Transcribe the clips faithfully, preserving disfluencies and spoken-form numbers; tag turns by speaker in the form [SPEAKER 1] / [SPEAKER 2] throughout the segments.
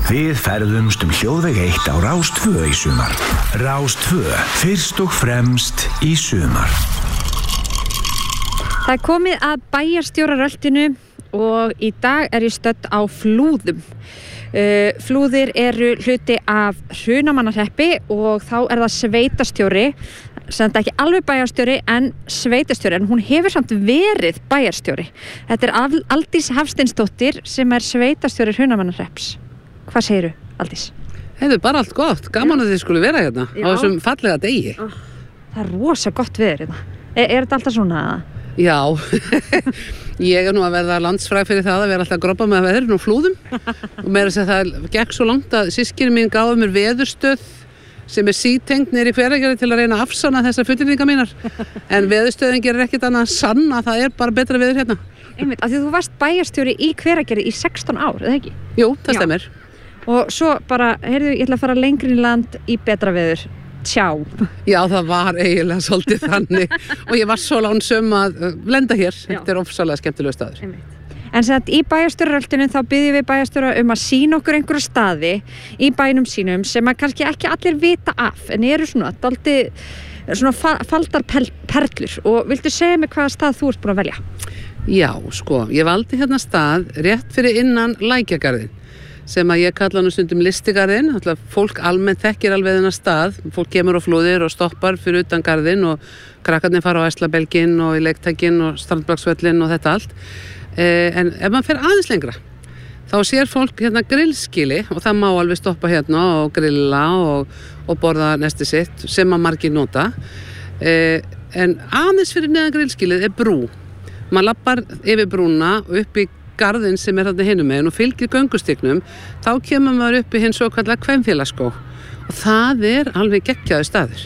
[SPEAKER 1] Við ferðumst um hljóðveg eitt á Rás tvö í sumar. Rás tvö, fyrst og fremst í sumar.
[SPEAKER 2] Það er komið að bæjarstjóraröltinu og í dag er ég stödd á Flúðum. Uh, Flúðir eru hluti af Hrunamannahreppi og þá er það sveitastjóri, sem þetta ekki alveg bæjarstjóri en sveitastjóri, en hún hefur samt verið bæjarstjóri. Þetta er Aldís Hafsteinsdóttir sem er sveitastjóri Hrunamannahrepps. Hvað segirðu, Aldís?
[SPEAKER 3] Heiðu, bara allt gott, gaman að þið skuli vera hérna
[SPEAKER 2] Já.
[SPEAKER 3] á þessum fallega degi.
[SPEAKER 2] Oh, það er rosa gott veður hérna. Er, er þetta alltaf svona?
[SPEAKER 3] Já, ég er nú að verða landsfræg fyrir það að vera alltaf að groppa með veðrinu og Flúðum og meira að segja það gekk svo langt að systkini mín gáðu mér veðurstöð sem er sítengt niður í Hveragerði til að reyna að afsanna þessar fullyrðingar mínar en veðurstöðin gerir ekkert annað að sanna að það er bara betra veður hérna.
[SPEAKER 2] Einmitt, af því þú varst bæjarstjóri í Hveragerði í sextán ár, eða ekki?
[SPEAKER 3] Jú, það stemmir.
[SPEAKER 2] Og svo bara, heyrðu, ég ætla að fara lengri í land í betra veður. Tjá.
[SPEAKER 3] Já, það var eiginlega svolítið þannig og ég var svo lánsum að lenda hér.
[SPEAKER 2] Já.
[SPEAKER 3] Þetta er ofsalega skemmtilegur staður.
[SPEAKER 2] Einmitt. En sem sagt, í bæjarstjóraröltinu þá byggjum við bæjarstjóra um að sýna okkur einhverja staði í bænum sínum sem að kannski ekki allir vita af en eru svona, dálítið, svona fa faldar perlur og viltu segja mig hvaða stað þú ert búin að velja?
[SPEAKER 3] Já, sko, ég valdi hérna stað rétt fyrir innan Lækjagarðinn sem að ég kalla nú stundum listigarðinn. Fólk almennt þekkir alveg þennan stað. Fólk kemur á Flúðir og stoppar fyrir utan garðinn og krakkarnir fara á Æslabelginn og í leiktækinn og Strandblagsvöllinn og þetta allt. Eh, en ef maður fer aðeins lengra, þá sér fólk hérna grillskili og það má alveg stoppa hérna og grilla og, og borða nesti sitt sem að margir nota. Eh, en aðeins fyrir neðan grillskilið er brú. Maður lappar yfir brúna og upp í garðinn sem er þarna hinum megin og fylgir göngustignum, þá kemur maður upp í hinn svo kallar Kvenfélagsskóg og það er alveg geggjaður staður.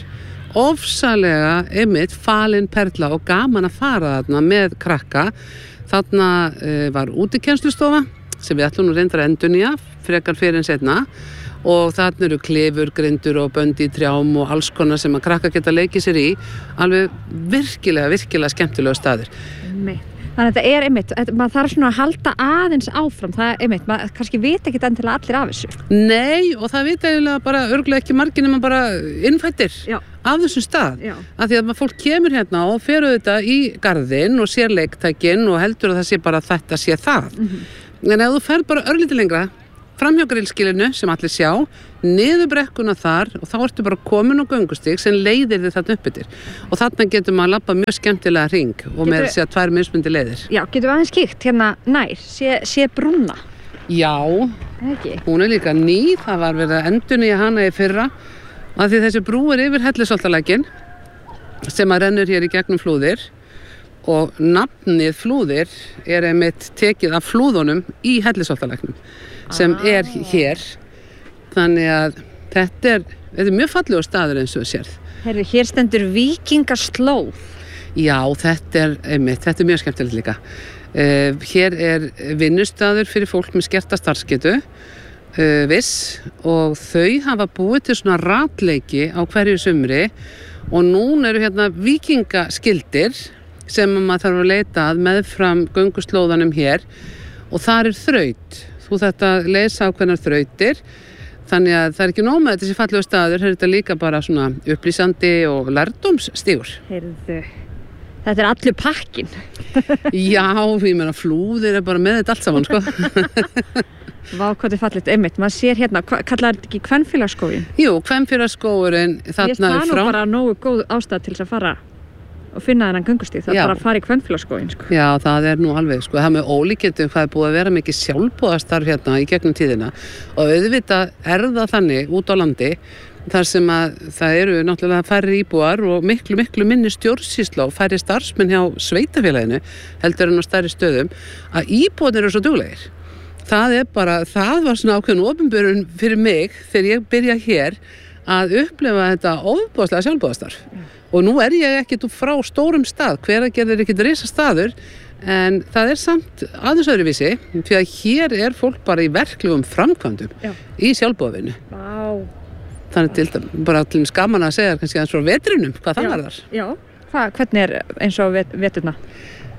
[SPEAKER 3] Ofsalega einmitt falin perla og gaman að fara þarna með krakka. Þarna uh, var útikennslustofa sem við ætlum nú reyndar að endurnýja frekar fyrir en setna og þarna eru klefur, grindur og bönd í trjám og alls konar sem að krakka geta leikið sér í. Alveg virkilega, virkilega skemmtilega staður.
[SPEAKER 2] Nei. Þannig að þetta er einmitt, maður þarf svona að halda aðeins áfram, það er einmitt, maður kannski vita ekki endilega allir af þessu.
[SPEAKER 3] Nei, og það vita eiginlega bara örgulega ekki margir nema bara innfættir
[SPEAKER 2] Já.
[SPEAKER 3] af þessum stað.
[SPEAKER 2] Já.
[SPEAKER 3] Af því að fólk kemur hérna og fer auðvitað í garðinn og sér leiktækin og heldur að það sé bara þetta sé það. Mm-hmm. En ef þú fer bara örlítið lengra, fram hjá grillskilinu sem allir sjá, niður brekkuna þar og þá ertu bara komin á göngustíg sem leiðir þig þarna upp yfir. Og þarna getur maður að labba mjög skemmtilega hring og með að segja tvær mismundi leiðir.
[SPEAKER 2] Já, getur við aðeins kíkt hérna nær, sé, sé brúna?
[SPEAKER 3] Já,
[SPEAKER 2] Ekki.
[SPEAKER 3] Hún er líka ný, það var verið að endurnýja hana í fyrra af því þessi brú er yfir Hellisholtalækinn sem að rennur hér í gegnum Flúðir og nafnið Flúðir er einmitt tekið af flúðunum í Hellisholtalæknum sem ah. er hér. Þannig að þetta er, þetta er mjög fallegur staður eins og sérð.
[SPEAKER 2] Herru, hér stendur Víkingaslóð.
[SPEAKER 3] Já, þetta er, einmitt, þetta er mjög skemmtilegt líka. Uh, hér er vinnustaður fyrir fólk með skerta starfsgetu, uh, viss, og þau hafa búið til svona ratleiki á hverju sumri og núna eru hérna víkingaskildir sem maður þarf að leita að meðfram gönguslóðanum hér og þar er þraut. Þú þetta lesa á hvernar þrautir, þannig að það er ekki nóg með þessi fallegu staður, er þetta líka bara svona upplýsandi og lærdómsstígur.
[SPEAKER 2] Heyrðu, þetta er allur pakkin.
[SPEAKER 3] Já, ég meina Flúðir er bara með þetta allt saman, sko.
[SPEAKER 2] Vá, hvað þetta er fallegt, einmitt, maður sér hérna, kallar þetta ekki Kvenfélagsskóginn?
[SPEAKER 3] Jú, Kvenfélagsskógurinn þarna
[SPEAKER 2] frá. Ég það nú bara nógu góð ástæð til þess að fara og finna þennan göngustíg, það er bara að fara í Kvenfélagsskóginn, sko.
[SPEAKER 3] Já, það er nú alveg, sko, það með ólíkindum hvað er búið að vera mikið sjálfboðastarf hérna í gegnum tíðina og auðvitað er það þannig út á landi þar sem að það eru náttúrulega færri íbúar og miklu, miklu minni stjórnsýsla og færri starfsmenn hjá sveitafélaginu heldur en á stærri stöðum að íbúarnir eru svo duglegir. Það er bara, það var svona ákveðin opinberun fyrir mig þegar ég byrja hér að upplifa þetta ofboðslega sjálfboðastarf. Mm. Og nú er ég ekkert frá stórum stað, Hveragerði er ekkert risa staður, en það er samt aðeins öðruvísi, því að hér er fólk bara í verklegum framkvæmdum Já. Í sjálfboðavinnu.
[SPEAKER 2] Vá.
[SPEAKER 3] Þannig til bara til skaman að segja kannski aðeins frá vetrinum, hvað það var þar.
[SPEAKER 2] Já, Hva, hvernig er eins og vet, veturna?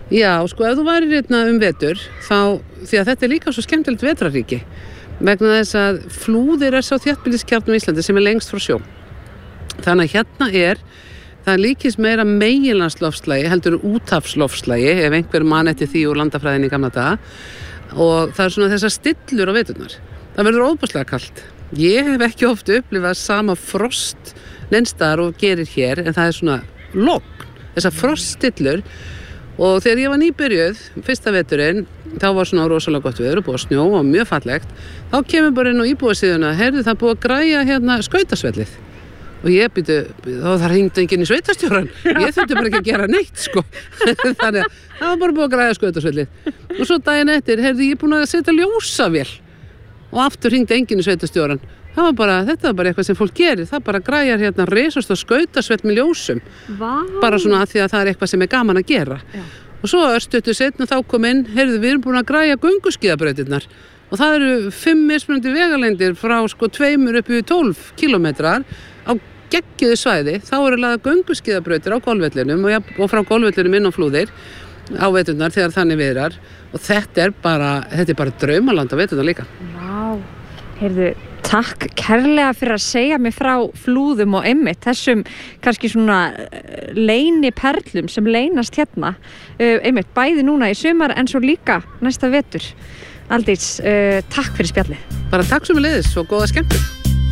[SPEAKER 3] Já, sko, ef þú væri hérna um vetur, þá, því að þetta er líka svo skemmtilegt vetraríki, vegna þess að Flúðir er sá þéttbýliskjarni á Íslandi sem er lengst frá sjó. Þannig að hérna er, það líkist meira meginlandslofslagi, heldur úthafslofslagi, ef einhver man eftir því úr landafræðinni í gamla daga, og það er svona þessar stillur á veturnar. Það verður óbúslega kalt. Ég hef ekki oft upplifað sama frost neinstaðar og gerir hér, en það er svona logn, þessar froststillur. Og þegar ég var nýbyrjuð, fyrsta veturinn, þá var svona rosalega gott veður og búið að snjó og mjög fallegt, þá kemur bara inn á íbúðasíðuna, heyrðu það búið að græja hérna skautasvellið. Og ég býtu, þá það hringdi enginn í sveitastjóran, ég þurfti bara ekki að gera neitt, sko. Þannig að það var bara búið að græja skautasvellið. Og svo daginn eftir, heyrðu ég er búin að setja ljósavél og aftur hringdi enginn í sveitastjóran. Það var bara, þetta var bara eitthvað sem fólk gerir, það bara græjar hérna risast og skautasvell með ljósum.
[SPEAKER 2] Vá.
[SPEAKER 3] Bara svona að því að það er eitthvað sem er gaman að gera.
[SPEAKER 2] Já.
[SPEAKER 3] Og svo örstuttu setna þá kom inn, heyrðu við erum búin að græja gönguskíðabrautirnar og það eru fimm mismunandi vegalengdir frá sko tveimur upp í tólf kílómetrar á geggjuðu svæði. Þá eru lagðar gönguskíðabrautir á golfvellinum og, og frá golfvellinum inn á Flúðir á veturnar þegar þannig viðrar og þetta er bara, þetta er bara draumaland á veturnar líka.
[SPEAKER 2] Vá, heyrðu, takk kærlega fyrir að segja mig frá Flúðum og einmitt þessum kannski svona leyni perlum sem leynast hérna uh, einmitt bæði núna í sumar en svo líka næsta vetur. Aldís, uh, takk fyrir spjallið.
[SPEAKER 3] Bara takk sömuleiðis og góða skemmtun.